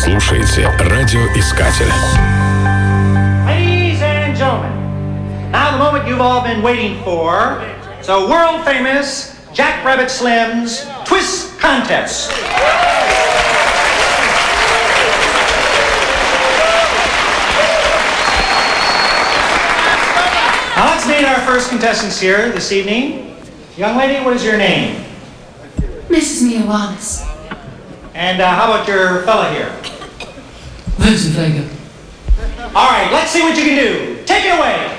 слушаете «Радиоискатель». Ladies and gentlemen, now the moment you've all been waiting for. So world famous Jack Rabbit Slim's Twist Contest. Now let's meet our first contestants here this evening. Young lady, what is your name? Mrs. Mia Wallace. And how about your fella here? Vincent Vega. All right, let's see what you can do. Take it away.